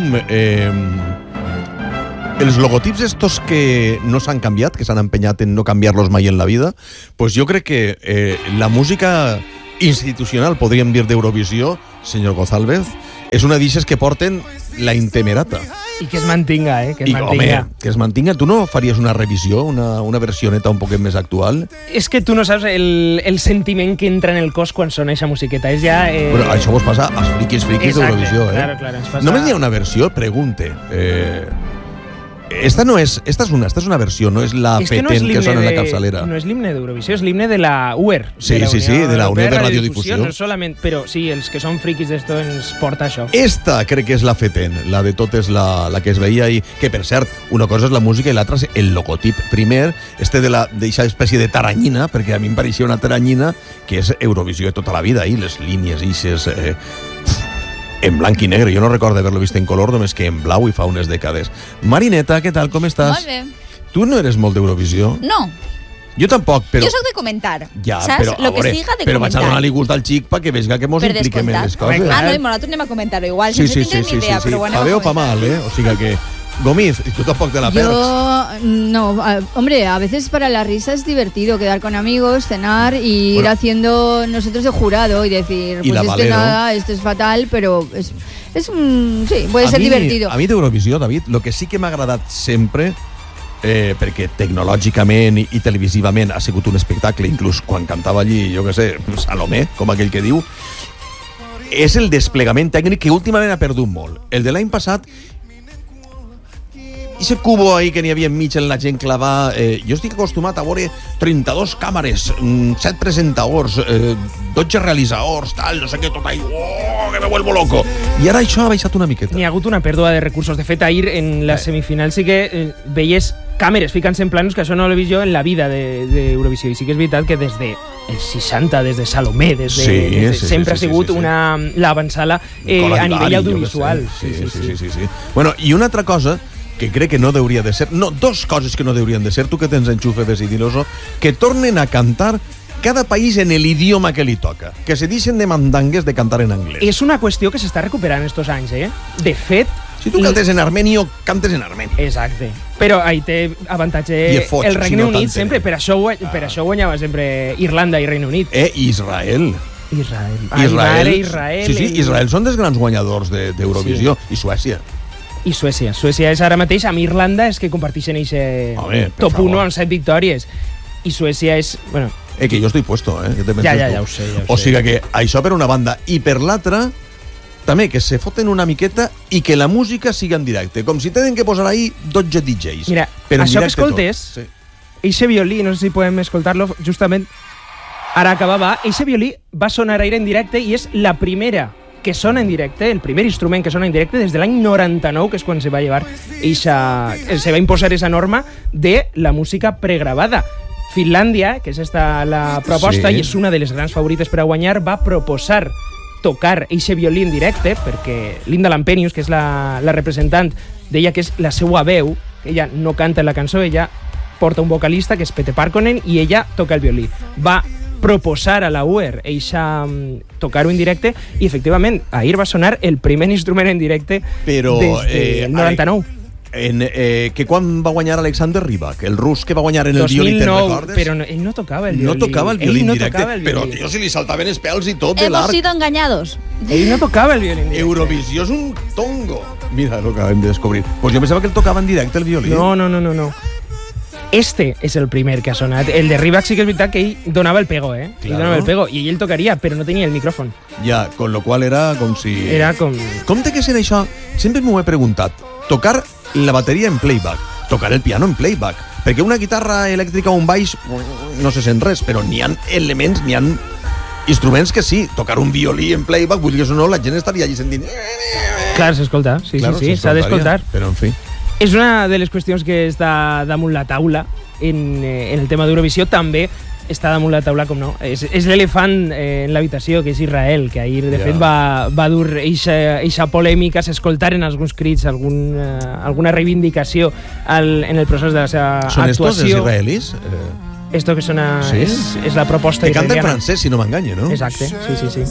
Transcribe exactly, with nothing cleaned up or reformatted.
com... Eh, els logotips estos que no s'han canviat, que s'han empenyat en no canviar-los mai en la vida, pues jo crec que eh, la música institucional, podríem dir, d'Eurovisió, senyor González, és una d'ixes que porten la intemerata. I que es mantinga, eh? Que es I, mantinga. home, que es mantinga. Tu no faries una revisió, una, una versioneta un poquet més actual? És que tu no saps el, el sentiment que entra en el cos quan sona eixa musiqueta. És ja... Eh... Bueno, això vos passa als friquis friquis d'Eurovisió, eh? Claro, claro, ens passa... Només hi ha una versió? Pregunte. Eh... Esta no és, esta és una, esta és una versió, no és la es que, no petent és que sona en la de, capçalera. No és l'himne d'Eurovisió, és l'himne de la U E R. Sí, de la sí, sí, de la Unió de Radiodifusió. No solament, però sí, els que són friquis d'esto ens porta això. Esta crec que és la fetent, la de totes, la, la que es veia ahí, que per cert, una cosa és la música i l'altra és el logotip. Primer, este de la d'eixa espècie de taranyina, perquè a mi em pareixia una taranyina, que és Eurovisió de tota la vida, i les línies ixes... Eh, en blanc i negre. Jo no recordo haver-lo vist en color, només que en blau i fa unes dècades. Marineta, què tal, com estàs? Molt bé. Tu no eres molt d'Eurovisió? No. Jo tampoc, però... Jo sóc de comentar, ja, saps? Però, Lo que veure, siga de però vaig a comentar. donar-li gust al xic perquè veig que mos Per impliquem en descomptat. les coses. Ah, no, i nosaltres anem a comentar-ho igual. Sí, Sí, sí, sí, sí, no sí, tinc ni idea, sí, sí. però ho anem Pa a bé o pa comentar. mal, eh? O sigui que... Gomiz, tú tampoco te la perdes. Yo, no, a- hombre, a veces para la risa es divertido quedar con amigos, cenar y Bueno. ir haciendo nosotros de jurado y decir, Y pues la esto Valero. nada, esto es fatal, pero es, es un, sí, puede A ser mi- divertido. A mi d'Eurovisió, David, el que sí que m'ha agradat sempre, eh, perquè tecnològicament i, i televisivament ha sigut un espectacle, inclús quan cantava allí, jo què sé, Salomé, com aquell que diu, és el desplegament tècnic que últimament ha perdut molt. El de l'any passat, i ese cubo ahí que n'hi havia enmig en la gent clavar, eh, jo estic acostumat a veure trenta-dos càmeres, set presentadors, eh, dotze realitzadors, tal, no sé què, tot ahí, oh, que me vuelvo loco. I ara això ha baixat una miqueta. N'hi ha hagut una pèrdua de recursos. De fet, ahir en la semifinal sí que eh, veies càmeres ficant-se en planos, que això no l'he vist jo en la vida d'Eurovisió. I sí que és veritat que des de el seixanta, des de Salomé, des de, Sí, des de sí, sí, sempre sí, ha sigut sí, sí. una l'avançala eh, Nicola a nivell Vidal, audiovisual. jo què sé. Sí, sí, sí, sí, sí. Bueno, i una altra cosa que crec que no hauria de ser... No, dos coses que no haurien de ser, tu que tens enxufe decidiloso, que tornen a cantar cada país en l'idioma que li toca. Que se deixen de mandangues de cantar en anglès. És una qüestió que s'està recuperant estos anys, eh? De fet... Si tu cantes en armenio, cantes en armenio. Exacte. Però ahí té avantatge I és foig, el si Regne no Unit t'entenen. sempre. Per això, guany- per això guanyava sempre Irlanda i Regne Unit. Eh, Israel. Israel. Ai, Israel. mare, Israel. Sí, sí, i- Israel són dels grans guanyadors de- d'Eurovisió. I Suècia. I Suècia. Suècia és ara mateix, amb Irlanda, és que comparteixen eixe Home, per top favor. uno amb set victòries. I Suècia és... Bueno, Eh, que jo estoy puesto, eh? Què te penses Ja, ja, tu? ja ho sé, ja ho o sé. sigui que això per una banda. I per l'altra, també que se foten una miqueta i que la música siga en directe. Com si tenen que posar ahí dotze D Js. mira, Però en això que directe tot. escoltes, Sí. eixe violí, no sé si podem escoltar-lo, justament ara acabava, eixe violí va sonar aire en directe i és la primera que sona en directe, el primer instrument que sona en directe des de l'any noranta-nou, que és quan se va llevar eixa, se va imposar esa norma de la música pregrabada. Finlàndia, que és esta la proposta, Sí. i és una de les grans favorites per a guanyar, va proposar tocar eixe violí en directe, perquè Linda Lampenius, que és la, la representant, deia que és la seva veu, que ella no canta en la cançó, ella porta un vocalista, que és Pete Parkkonen, i ella toca el violí. Va proposar a la U E R eixa, um, tocar-ho en directe, i efectivament, ahir va sonar el primer instrument en directe Però, des eh, del noranta-nou. En, eh, que quan va guanyar Alexander Rybak, el rus que va guanyar en el dos violí, mil te'n nou, recordes? però no, ell no tocava el violí. No tocava el violí ell en no directe, tocava el però violí. tio, si li saltaven els pèls i tot de Hemos l'arc. sido engañados. Ell no tocava el violí en directe. Eurovisió és un tongo. Mira, lo acabem de descobrir. Pues jo pensava que él tocava en directe el violí. No, no, no, no, no. Este és el primer que ha sonat. El de Rybak sí que és veritat que ell donava el pego, eh? Ell Claro. donava el pego, i ell el tocaria, però no tenia el micròfon. Ja, con lo qual era com si... Era com... Com té que ser això? Sempre m'ho he preguntat. Tocar la bateria en playback, tocar el piano en playback, perquè una guitarra elèctrica o un baix no se sent res, però n'hi ha elements, n'hi ha instruments que sí. Tocar un violí en playback, vull dir que no, la gent estaria allí sentint... Clar, s'escolta, sí, Claro, sí, sí, s'ha d'escoltar. Però, en fi... És una de les qüestions que està damunt la taula en, eh, en el tema d'Eurovisió. També està damunt la taula, com no, és, és l'elefant eh, en l'habitació, que és Israel, que ahir, de Ja. fet, va, va dur eixa, eixa polèmica, s'escoltaren alguns crits, algun, eh, alguna reivindicació al, en el procés de la seva Són estos els actuació. israelis? Eh, Esto que sona Sí? és, és la proposta que canten israeliana. francès, si no m'enganye, no? Exacte, sí, sí, sí.